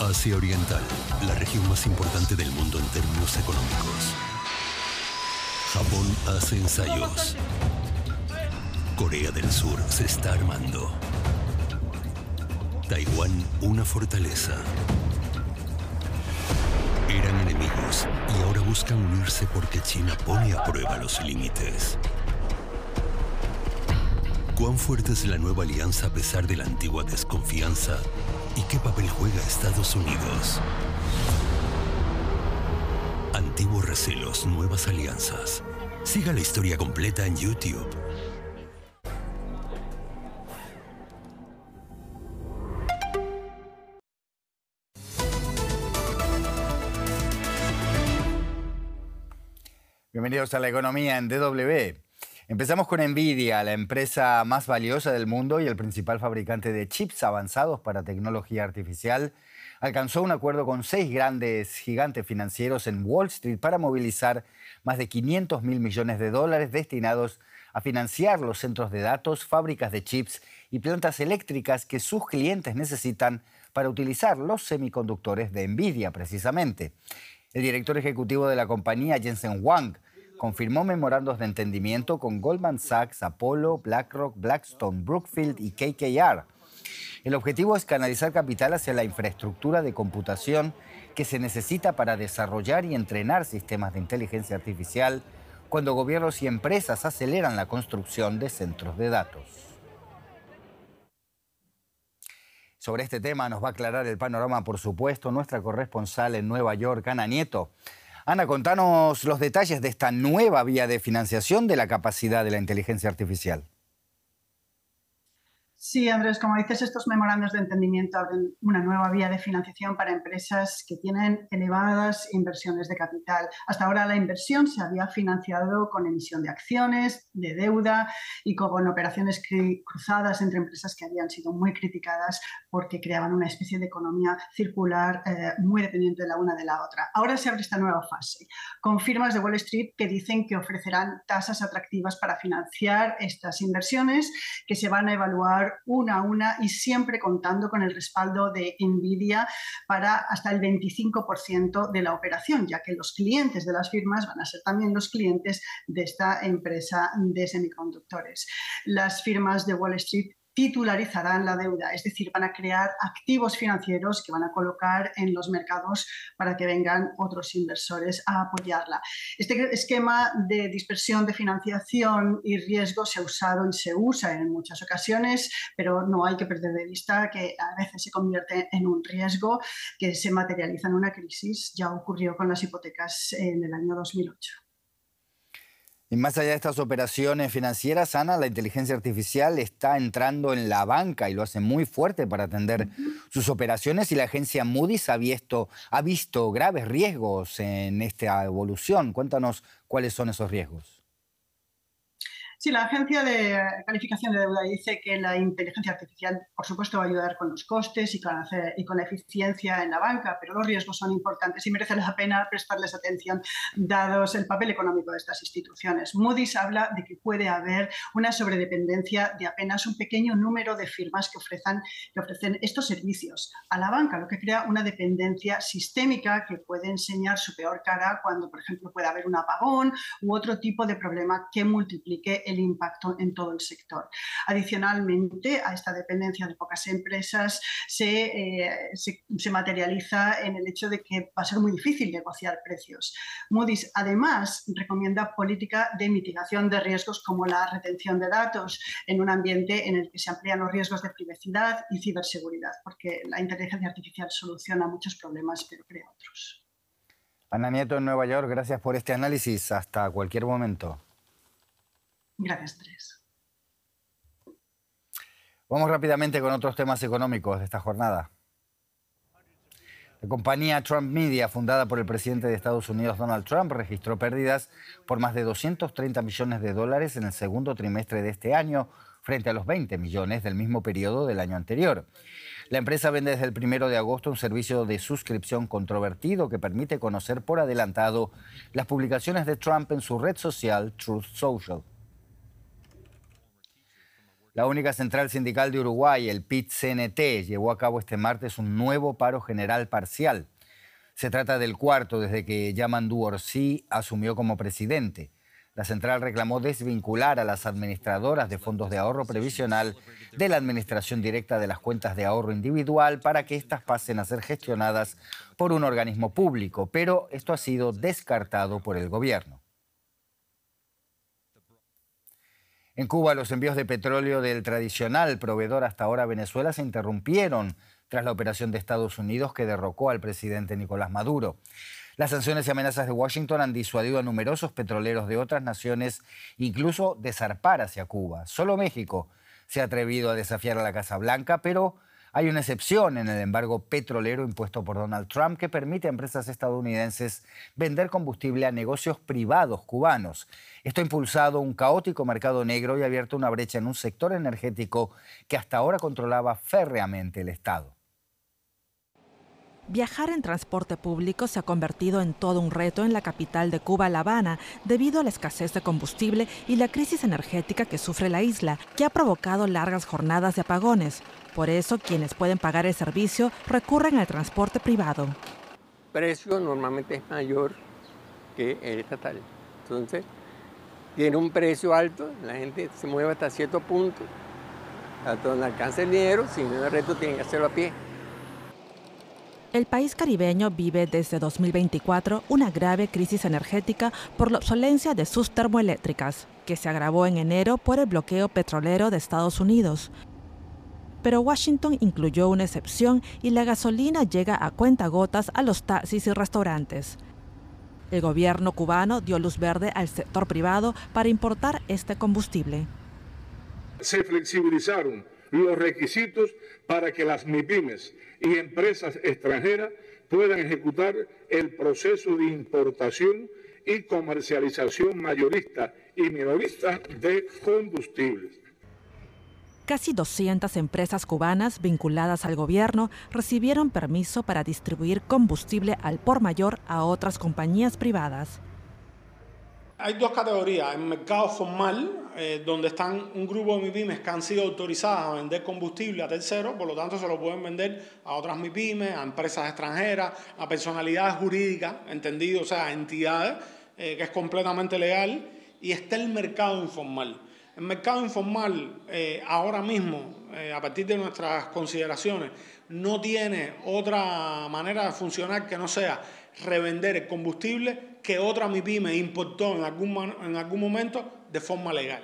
Asia Oriental, la región más importante del mundo en términos económicos. Japón hace ensayos. Corea del Sur se está armando. Taiwán, una fortaleza. Eran enemigos y ahora buscan unirse porque China pone a prueba los límites. ¿Cuán fuerte es la nueva alianza a pesar de la antigua desconfianza? ¿Y qué papel juega Estados Unidos? Antiguos recelos, nuevas alianzas. Siga la historia completa en YouTube. Bienvenidos a la economía en DW. Empezamos con Nvidia, la empresa más valiosa del mundo y el principal fabricante de chips avanzados para tecnología artificial. Alcanzó un acuerdo con 6 grandes gigantes financieros en Wall Street para movilizar más de 500.000 millones de dólares destinados a financiar los centros de datos, fábricas de chips y plantas eléctricas que sus clientes necesitan para utilizar los semiconductores de Nvidia, precisamente. El director ejecutivo de la compañía, Jensen Huang, confirmó memorandos de entendimiento con Goldman Sachs, Apollo, BlackRock, Blackstone, Brookfield y KKR. El objetivo es canalizar capital hacia la infraestructura de computación que se necesita para desarrollar y entrenar sistemas de inteligencia artificial cuando gobiernos y empresas aceleran la construcción de centros de datos. Sobre este tema nos va a aclarar el panorama, por supuesto, nuestra corresponsal en Nueva York, Ana Nieto. Ana, contanos los detalles de esta nueva vía de financiación de la capacidad de la inteligencia artificial. Sí, Andrés, como dices, estos memorandos de entendimiento abren una nueva vía de financiación para empresas que tienen elevadas inversiones de capital. Hasta ahora la inversión se había financiado con emisión de acciones, de deuda y con operaciones cruzadas entre empresas que habían sido muy criticadas porque creaban una especie de economía circular muy dependiente de la una de la otra. Ahora se abre esta nueva fase, con firmas de Wall Street que dicen que ofrecerán tasas atractivas para financiar estas inversiones que se van a evaluar una a una y siempre contando con el respaldo de Nvidia para hasta el 25% de la operación, ya que los clientes de las firmas van a ser también los clientes de esta empresa de semiconductores. Las firmas de Wall Street titularizarán la deuda, es decir, van a crear activos financieros que van a colocar en los mercados para que vengan otros inversores a apoyarla. Este esquema de dispersión de financiación y riesgo se ha usado y se usa en muchas ocasiones, pero no hay que perder de vista que a veces se convierte en un riesgo que se materializa en una crisis. Ya ocurrió con las hipotecas en el año 2008. Y más allá de estas operaciones financieras, Ana, la inteligencia artificial está entrando en la banca y lo hace muy fuerte para atender sus operaciones, y la agencia Moody's ha visto graves riesgos en esta evolución. Cuéntanos cuáles son esos riesgos. Sí, la agencia de calificación de deuda dice que la inteligencia artificial, por supuesto, va a ayudar con los costes y con la eficiencia en la banca, pero los riesgos son importantes y merece la pena prestarles atención, dados el papel económico de estas instituciones. Moody's habla de que puede haber una sobredependencia de apenas un pequeño número de firmas que ofrecen estos servicios a la banca, lo que crea una dependencia sistémica que puede enseñar su peor cara cuando, por ejemplo, puede haber un apagón u otro tipo de problema que multiplique el impacto en todo el sector. Adicionalmente, a esta dependencia de pocas empresas se materializa en el hecho de que va a ser muy difícil negociar precios. Moody's, además, recomienda política de mitigación de riesgos como la retención de datos en un ambiente en el que se amplían los riesgos de privacidad y ciberseguridad, porque la inteligencia artificial soluciona muchos problemas, pero crea otros. Ana Nieto en Nueva York, gracias por este análisis. Hasta cualquier momento. Gracias, Andrés. Vamos rápidamente con otros temas económicos de esta jornada. La compañía Trump Media, fundada por el presidente de Estados Unidos, Donald Trump, registró pérdidas por más de 230 millones de dólares en el segundo trimestre de este año, frente a los 20 millones del mismo periodo del año anterior. La empresa vende desde el 1 de agosto un servicio de suscripción controvertido que permite conocer por adelantado las publicaciones de Trump en su red social Truth Social. La única central sindical de Uruguay, el PIT-CNT, llevó a cabo este martes un nuevo paro general parcial. Se trata del cuarto desde que Yamandu Orsi asumió como presidente. La central reclamó desvincular a las administradoras de fondos de ahorro previsional de la administración directa de las cuentas de ahorro individual para que éstas pasen a ser gestionadas por un organismo público, pero esto ha sido descartado por el gobierno. En Cuba, los envíos de petróleo del tradicional proveedor hasta ahora Venezuela se interrumpieron tras la operación de Estados Unidos que derrocó al presidente Nicolás Maduro. Las sanciones y amenazas de Washington han disuadido a numerosos petroleros de otras naciones, incluso de zarpar hacia Cuba. Solo México se ha atrevido a desafiar a la Casa Blanca, pero hay una excepción en el embargo petrolero impuesto por Donald Trump que permite a empresas estadounidenses vender combustible a negocios privados cubanos. Esto ha impulsado un caótico mercado negro y ha abierto una brecha en un sector energético que hasta ahora controlaba férreamente el Estado. Viajar en transporte público se ha convertido en todo un reto en la capital de Cuba, La Habana, debido a la escasez de combustible y la crisis energética que sufre la isla, que ha provocado largas jornadas de apagones. Por eso, quienes pueden pagar el servicio recurren al transporte privado. El precio normalmente es mayor que el estatal. Entonces, tiene un precio alto, la gente se mueve hasta cierto punto, hasta donde alcanza el dinero, si no el resto tienen que hacerlo a pie. El país caribeño vive desde 2024 una grave crisis energética por la obsolencia de sus termoeléctricas, que se agravó en enero por el bloqueo petrolero de Estados Unidos. Pero Washington incluyó una excepción y la gasolina llega a cuentagotas a los taxis y restaurantes. El gobierno cubano dio luz verde al sector privado para importar este combustible. Se flexibilizaron los requisitos para que las MIPYMES y empresas extranjeras puedan ejecutar el proceso de importación y comercialización mayorista y minorista de combustibles. Casi 200 empresas cubanas vinculadas al gobierno recibieron permiso para distribuir combustible al por mayor a otras compañías privadas. Hay dos categorías, el mercado formal, donde están un grupo de MIPYMES que han sido autorizadas a vender combustible a terceros, por lo tanto se lo pueden vender a otras MIPYMES, a empresas extranjeras, a personalidades jurídicas, entendido, o sea, a entidades, que es completamente legal, y está el mercado informal. El mercado informal ahora mismo, a partir de nuestras consideraciones, no tiene otra manera de funcionar que no sea revender el combustible que otra MIPYME importó en algún momento de forma legal.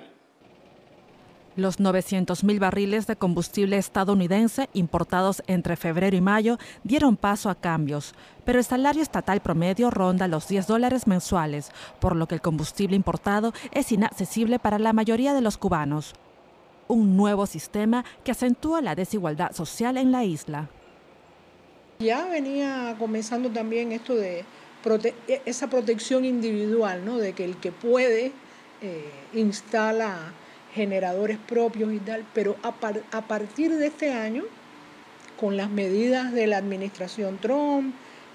Los 900.000 barriles de combustible estadounidense importados entre febrero y mayo dieron paso a cambios, pero el salario estatal promedio ronda los $10 mensuales, por lo que el combustible importado es inaccesible para la mayoría de los cubanos. Un nuevo sistema que acentúa la desigualdad social en la isla. Ya venía comenzando también esto de esa protección individual, ¿no? De que el que puede instala generadores propios y tal, pero a partir de este año, con las medidas de la administración Trump,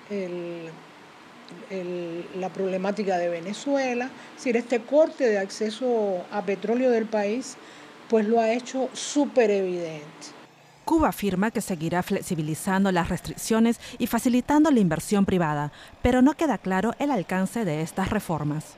la problemática de Venezuela, es decir, este corte de acceso a petróleo del país, pues lo ha hecho súper evidente. Cuba afirma que seguirá flexibilizando las restricciones y facilitando la inversión privada, pero no queda claro el alcance de estas reformas.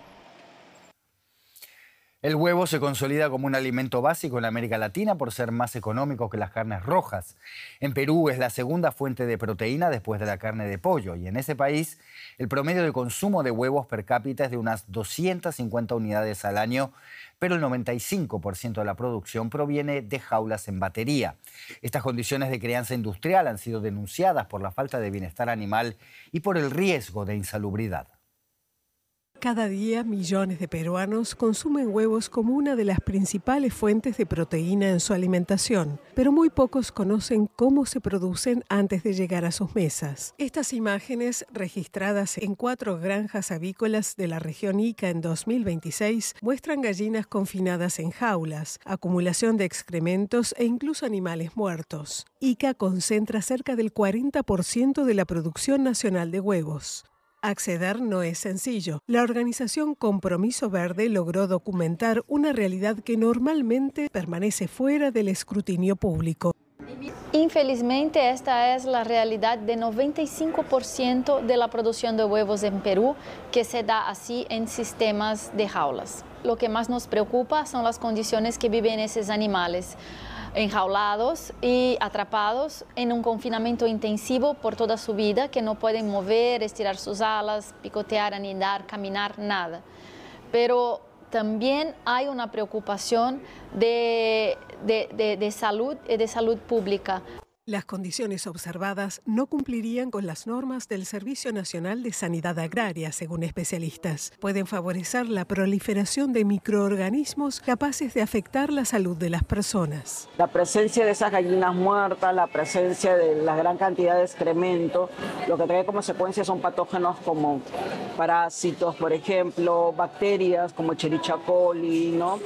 El huevo se consolida como un alimento básico en América Latina por ser más económico que las carnes rojas. En Perú es la segunda fuente de proteína después de la carne de pollo y en ese país el promedio de consumo de huevos per cápita es de unas 250 unidades al año, pero el 95% de la producción proviene de jaulas en batería. Estas condiciones de crianza industrial han sido denunciadas por la falta de bienestar animal y por el riesgo de insalubridad. Cada día, millones de peruanos consumen huevos como una de las principales fuentes de proteína en su alimentación, pero muy pocos conocen cómo se producen antes de llegar a sus mesas. Estas imágenes, registradas en 4 granjas avícolas de la región Ica en 2026, muestran gallinas confinadas en jaulas, acumulación de excrementos e incluso animales muertos. Ica concentra cerca del 40% de la producción nacional de huevos. Acceder no es sencillo. La organización Compromiso Verde logró documentar una realidad que normalmente permanece fuera del escrutinio público. Infelizmente, esta es la realidad de 95% de la producción de huevos en Perú, que se da así en sistemas de jaulas. Lo que más nos preocupa son las condiciones que viven esos animales, enjaulados y atrapados en un confinamiento intensivo por toda su vida, que no pueden mover, estirar sus alas, picotear, anidar, caminar, nada. Pero también hay una preocupación de salud pública. Las condiciones observadas no cumplirían con las normas del Servicio Nacional de Sanidad Agraria, según especialistas. Pueden favorecer la proliferación de microorganismos capaces de afectar la salud de las personas. La presencia de esas gallinas muertas, la presencia de la gran cantidad de excremento, lo que trae como consecuencia son patógenos como parásitos, por ejemplo, bacterias como Escherichia coli, ¿no?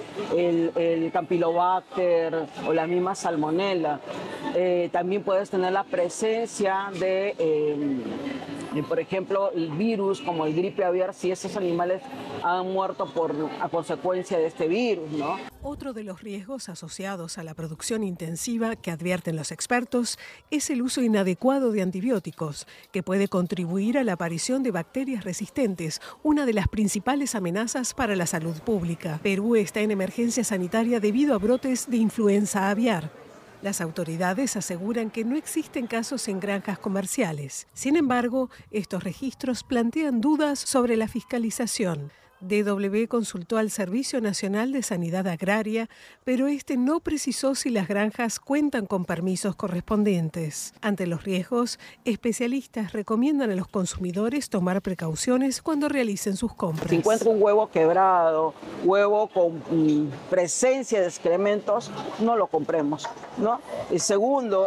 el Campylobacter o la misma Salmonella. También puedes tener la presencia de, por ejemplo, el virus como el gripe aviar, si esos animales han muerto a consecuencia de este virus, ¿no? Otro de los riesgos asociados a la producción intensiva que advierten los expertos es el uso inadecuado de antibióticos, que puede contribuir a la aparición de bacterias resistentes, una de las principales amenazas para la salud pública. Perú está en emergencia sanitaria debido a brotes de influenza aviar. Las autoridades aseguran que no existen casos en granjas comerciales. Sin embargo, estos registros plantean dudas sobre la fiscalización. DW consultó al Servicio Nacional de Sanidad Agraria, pero este no precisó si las granjas cuentan con permisos correspondientes. Ante los riesgos, especialistas recomiendan a los consumidores tomar precauciones cuando realicen sus compras. Si encuentra un huevo quebrado, huevo con presencia de excrementos, no lo compremos, ¿no? El segundo,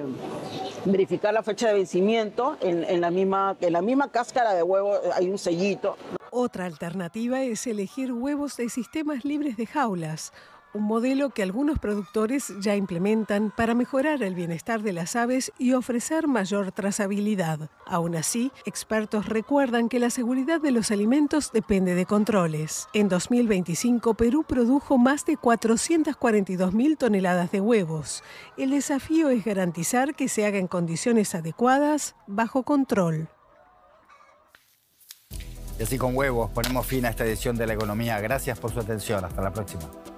verificar la fecha de vencimiento. En la misma cáscara de huevo hay un sellito. Otra alternativa es elegir huevos de sistemas libres de jaulas, un modelo que algunos productores ya implementan para mejorar el bienestar de las aves y ofrecer mayor trazabilidad. Aún así, expertos recuerdan que la seguridad de los alimentos depende de controles. En 2025, Perú produjo más de 442.000 toneladas de huevos. El desafío es garantizar que se haga en condiciones adecuadas, bajo control. Y así con huevos ponemos fin a esta edición de La Economía. Gracias por su atención. Hasta la próxima.